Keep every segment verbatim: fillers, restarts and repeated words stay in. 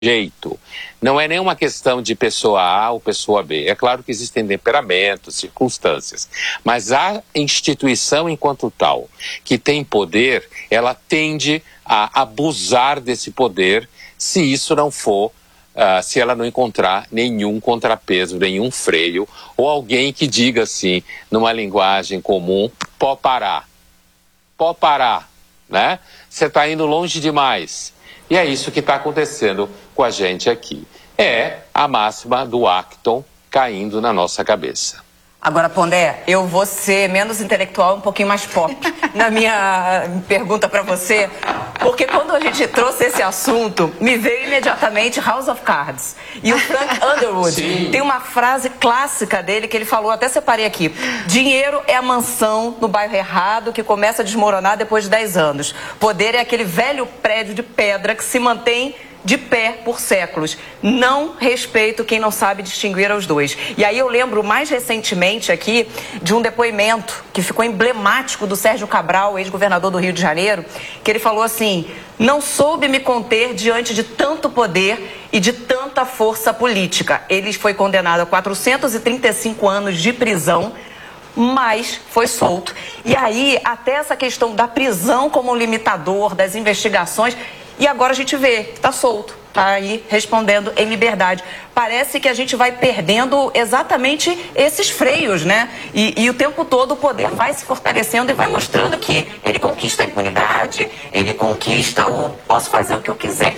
jeito. Não é nenhuma questão de pessoa A ou pessoa B. É claro que existem temperamentos, circunstâncias. Mas a instituição enquanto tal, que tem poder, ela tende a abusar desse poder se isso não for, uh, se ela não encontrar nenhum contrapeso, nenhum freio, ou alguém que diga assim, numa linguagem comum, pode parar. Pode parar, né? Você está indo longe demais. E é isso que está acontecendo com a gente aqui. É a máxima do Acton caindo na nossa cabeça. Agora, Pondé, eu vou ser menos intelectual, um pouquinho mais pop na minha pergunta para você, porque quando a gente trouxe esse assunto, me veio imediatamente House of Cards. E o Frank Underwood Sim. tem uma frase clássica dele que ele falou, até separei aqui: dinheiro é a mansão no bairro errado que começa a desmoronar depois de dez anos. Poder é aquele velho prédio de pedra que se mantém de pé por séculos. Não respeito quem não sabe distinguir os dois. E aí eu lembro mais recentemente aqui de um depoimento que ficou emblemático do Sérgio Cabral, ex-governador do Rio de Janeiro, que ele falou assim: não soube me conter diante de tanto poder e de tanta força política. Ele foi condenado a quatrocentos e trinta e cinco anos de prisão, mas foi solto. E aí, até essa questão da prisão como limitador das investigações. E agora a gente vê que está solto, está aí respondendo em liberdade. Parece que a gente vai perdendo exatamente esses freios, né? E, e o tempo todo o poder vai se fortalecendo e vai mostrando que ele conquista a impunidade, ele conquista o posso fazer o que eu quiser.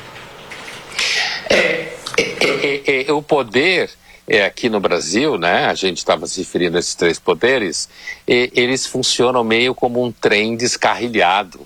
É, é, é, é, o poder é, aqui no Brasil, né? A gente estava se referindo a esses três poderes, e, eles funcionam meio como um trem descarrilhado.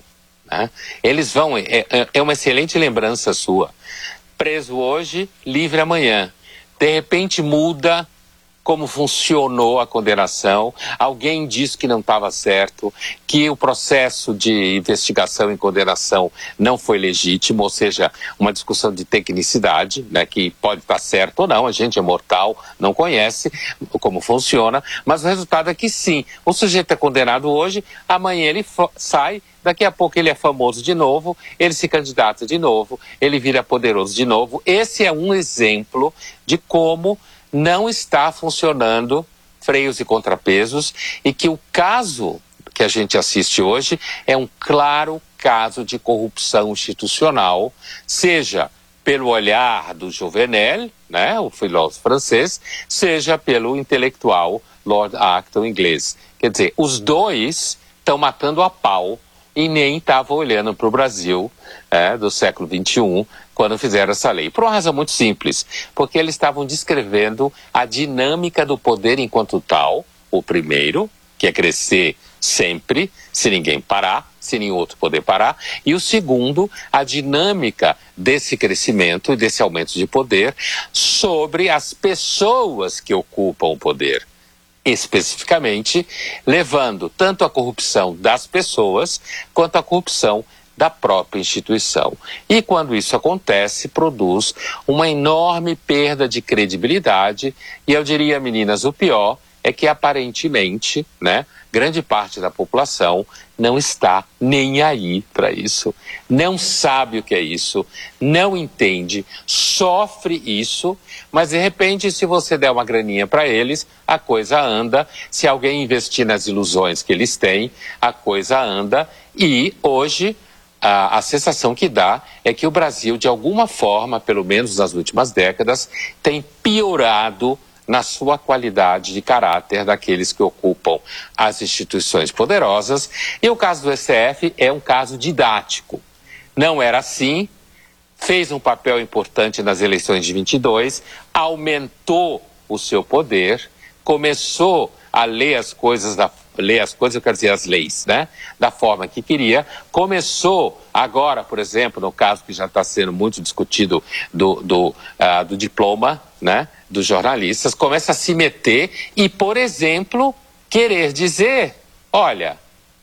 Eles vão, é, é uma excelente lembrança sua, preso hoje, livre amanhã, de repente muda como funcionou a condenação, alguém disse que não estava certo, que o processo de investigação e condenação não foi legítimo, ou seja, uma discussão de tecnicidade, né, que pode estar certo ou não, a gente é mortal, não conhece como funciona, mas o resultado é que sim, o sujeito é condenado hoje, amanhã ele sai, daqui a pouco ele é famoso de novo, ele se candidata de novo, ele vira poderoso de novo. Esse é um exemplo de como não está funcionando freios e contrapesos e que o caso que a gente assiste hoje é um claro caso de corrupção institucional, seja pelo olhar do Jouvenel, né, o filósofo francês, seja pelo intelectual Lord Acton inglês. Quer dizer, os dois estão matando a pau e nem estavam olhando para o Brasil é, do século vinte e um quando fizeram essa lei. Por uma razão muito simples, porque eles estavam descrevendo a dinâmica do poder enquanto tal, o primeiro, que é crescer sempre, se ninguém parar, se nenhum outro poder parar, e o segundo, a dinâmica desse crescimento e desse aumento de poder sobre as pessoas que ocupam o poder. Especificamente, levando tanto a corrupção das pessoas quanto a corrupção da própria instituição. E quando isso acontece, produz uma enorme perda de credibilidade e eu diria, meninas, o pior é que aparentemente, né, grande parte da população não está nem aí para isso, não sabe o que é isso, não entende, sofre isso, mas de repente se você der uma graninha para eles, a coisa anda, se alguém investir nas ilusões que eles têm, a coisa anda e hoje a, a sensação que dá é que o Brasil de alguma forma, pelo menos nas últimas décadas, tem piorado na sua qualidade de caráter daqueles que ocupam as instituições poderosas. E o caso do S T F é um caso didático. Não era assim, fez um papel importante nas eleições de vinte e dois, aumentou o seu poder, começou a ler as coisas, da, ler as coisas, eu quero dizer as leis, né, da forma que queria, começou agora, por exemplo, no caso que já está sendo muito discutido do, do, uh, do diploma, né, dos jornalistas, começa a se meter e, por exemplo, querer dizer, olha,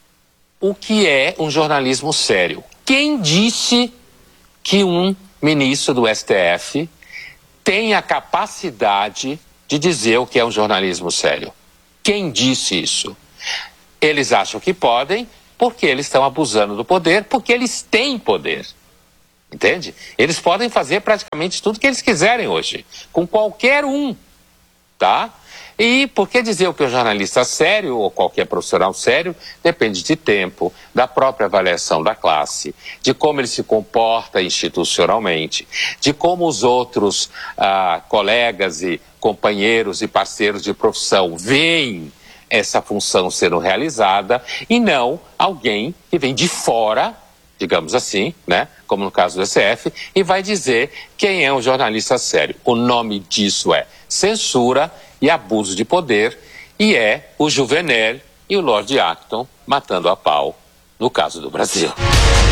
o que é um jornalismo sério? Quem disse que um ministro do S T F tem a capacidade de dizer o que é um jornalismo sério? Quem disse isso? Eles acham que podem porque eles estão abusando do poder, porque eles têm poder. Entende? Eles podem fazer praticamente tudo que eles quiserem hoje, com qualquer um, tá? E por que dizer o que o jornalista sério ou qualquer profissional sério depende de tempo, da própria avaliação da classe, de como ele se comporta institucionalmente, de como os outros ah, colegas e companheiros e parceiros de profissão veem essa função sendo realizada e não alguém que vem de fora, digamos assim, né, como no caso do S T F, e vai dizer quem é um jornalista sério. O nome disso é censura e abuso de poder, e é o Juvenel e o Lord Acton matando a pau no caso do Brasil.